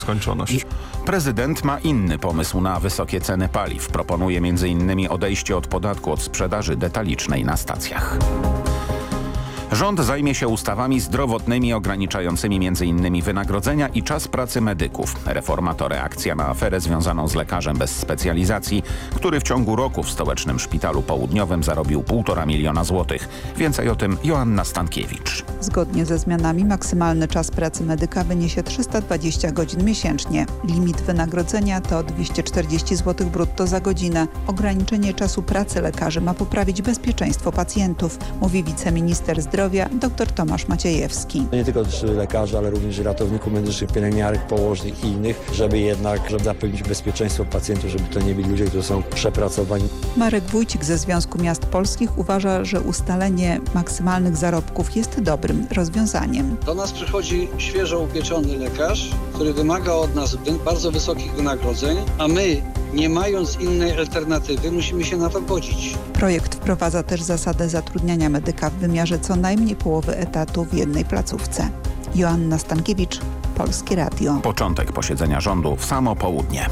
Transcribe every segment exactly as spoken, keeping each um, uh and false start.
skończoność. Prezydent ma inny pomysł na wysokie ceny paliw. Proponuje między innymi odejście od podatku od sprzedaży detalicznej na stacjach. Rząd zajmie się ustawami zdrowotnymi ograniczającymi między innymi wynagrodzenia i czas pracy medyków. Reforma to reakcja na aferę związaną z lekarzem bez specjalizacji, który w ciągu roku w stołecznym szpitalu południowym zarobił półtora miliona złotych. Więcej o tym Joanna Stankiewicz. Zgodnie ze zmianami maksymalny czas pracy medyka wyniesie trzysta dwadzieścia godzin miesięcznie. Limit wynagrodzenia to dwieście czterdzieści złotych brutto za godzinę. Ograniczenie czasu pracy lekarzy ma poprawić bezpieczeństwo pacjentów, mówi wiceminister zdrowia dr Tomasz Maciejewski. Nie tylko lekarzy, ale również ratowników medycznych, pielęgniarek, położnych i innych, żeby jednak żeby zapewnić bezpieczeństwo pacjentów, żeby to nie byli ludzie, którzy są przepracowani. Marek Wójcik ze Związku Miast Polskich uważa, że ustalenie maksymalnych zarobków jest dobrym rozwiązaniem. Do nas przychodzi świeżo upieczony lekarz, który wymaga od nas bardzo wysokich wynagrodzeń, a my, nie mając innej alternatywy, musimy się na to godzić. Projekt wprowadza też zasadę zatrudniania medyka w wymiarze co najmniej połowy etatu w jednej placówce. Joanna Stankiewicz, Polskie Radio. Początek posiedzenia rządu w samo południe.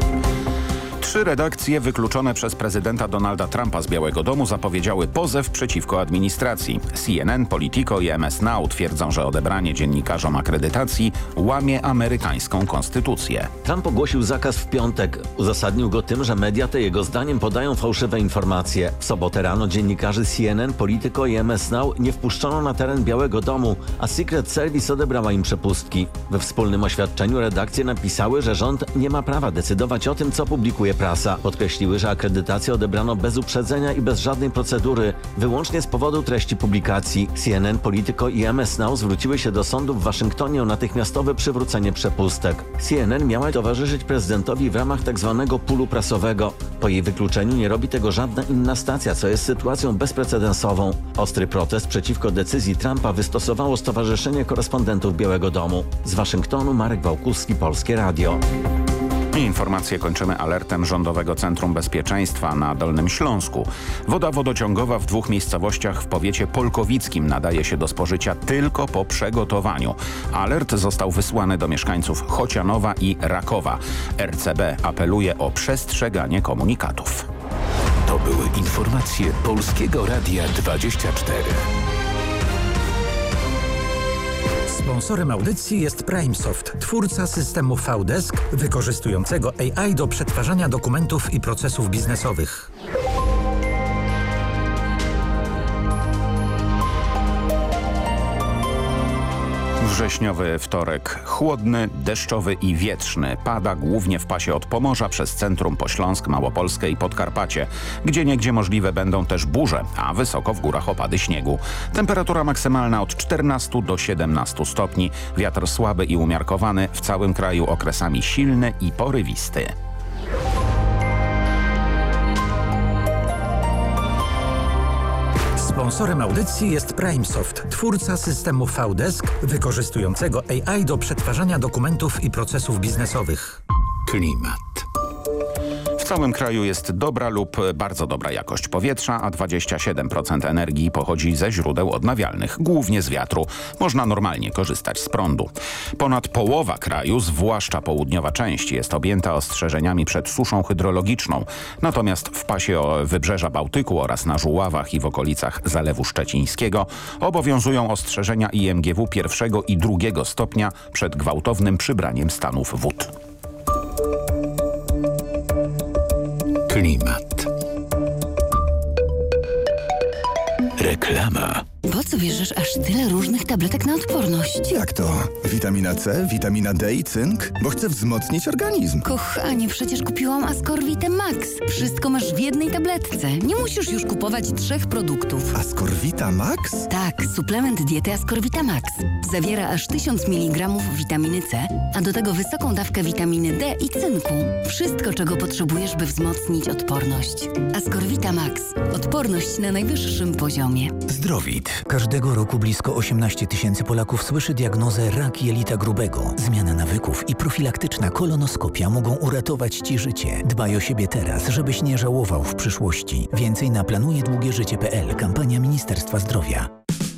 Trzy redakcje wykluczone przez prezydenta Donalda Trumpa z Białego Domu zapowiedziały pozew przeciwko administracji. C N N, Politico i M S Now twierdzą, że odebranie dziennikarzom akredytacji łamie amerykańską konstytucję. Trump ogłosił zakaz w piątek. Uzasadnił go tym, że media te jego zdaniem podają fałszywe informacje. W sobotę rano dziennikarzy C N N, Politico i M S Now nie wpuszczono na teren Białego Domu, a Secret Service odebrała im przepustki. We wspólnym oświadczeniu redakcje napisały, że rząd nie ma prawa decydować o tym, co publikuje prasa. Podkreśliły, że akredytację odebrano bez uprzedzenia i bez żadnej procedury, wyłącznie z powodu treści publikacji. C N N, Politico i M S Now zwróciły się do sądu w Waszyngtonie o natychmiastowe przywrócenie przepustek. C N N miała towarzyszyć prezydentowi w ramach tzw. pulu prasowego. Po jej wykluczeniu nie robi tego żadna inna stacja, co jest sytuacją bezprecedensową. Ostry protest przeciwko decyzji Trumpa wystosowało Stowarzyszenie Korespondentów Białego Domu. Z Waszyngtonu Marek Wałkuski, Polskie Radio. Informacje kończymy alertem Rządowego Centrum Bezpieczeństwa na Dolnym Śląsku. Woda wodociągowa w dwóch miejscowościach w powiecie polkowickim nadaje się do spożycia tylko po przegotowaniu. Alert został wysłany do mieszkańców Chocianowa i Rakowa. R C B apeluje o przestrzeganie komunikatów. To były informacje Polskiego Radia dwadzieścia cztery. Sponsorem audycji jest PrimeSoft, twórca systemu V-Desk wykorzystującego A I do przetwarzania dokumentów i procesów biznesowych. Wrześniowy wtorek chłodny, deszczowy i wietrzny. Pada głównie w pasie od Pomorza przez centrum po Śląsk, Małopolskę i Podkarpacie. Gdzieniegdzie możliwe będą też burze, a wysoko w górach opady śniegu. Temperatura maksymalna od czternastu do siedemnastu stopni. Wiatr słaby i umiarkowany, w całym kraju okresami silny i porywisty. Sponsorem audycji jest PrimeSoft, twórca systemu V-Desk wykorzystującego A I do przetwarzania dokumentów i procesów biznesowych. Klimat. W całym kraju jest dobra lub bardzo dobra jakość powietrza, a dwadzieścia siedem procent energii pochodzi ze źródeł odnawialnych, głównie z wiatru. Można normalnie korzystać z prądu. Ponad połowa kraju, zwłaszcza południowa część, jest objęta ostrzeżeniami przed suszą hydrologiczną. Natomiast w pasie Wybrzeża Bałtyku oraz na Żuławach i w okolicach Zalewu Szczecińskiego obowiązują ostrzeżenia I M G W pierwszego i drugiego stopnia przed gwałtownym przybraniem stanów wód. Klimat. Reklama. Po co bierzesz aż tyle różnych tabletek na odporność? Jak to? Witamina C, witamina D i cynk? Bo chcę wzmocnić organizm. Kochanie, przecież kupiłam Ascorvitę Max. Wszystko masz w jednej tabletce. Nie musisz już kupować trzech produktów. Ascorvita Max? Tak, suplement diety Ascorvita Max. Zawiera aż tysiąc miligramów witaminy C, a do tego wysoką dawkę witaminy D i cynku. Wszystko, czego potrzebujesz, by wzmocnić odporność. Ascorvita Max. Odporność na najwyższym poziomie. Zdrowit. Każdego roku blisko osiemnaście tysięcy Polaków słyszy diagnozę rak jelita grubego. Zmiana nawyków i profilaktyczna kolonoskopia mogą uratować Ci życie. Dbaj o siebie teraz, żebyś nie żałował w przyszłości. Więcej na planuje długie życie kropka p l. Kampania Ministerstwa Zdrowia.